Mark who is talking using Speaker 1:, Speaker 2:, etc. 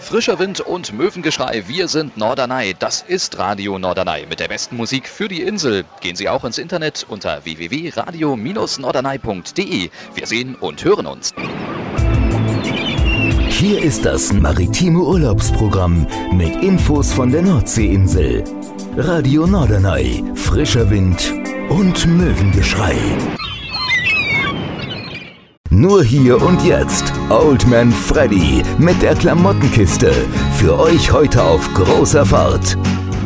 Speaker 1: Frischer Wind und Möwengeschrei, wir sind Norderney. Das ist Radio Norderney mit der besten Musik für die Insel. Gehen Sie auch ins Internet unter www.radio-norderney.de. Wir sehen und hören uns.
Speaker 2: Hier ist das maritime Urlaubsprogramm mit Infos von der Nordseeinsel. Radio Norderney, frischer Wind und Möwengeschrei. Nur hier und jetzt, Old Man Freddy mit der Klamottenkiste. Für euch heute auf großer Fahrt.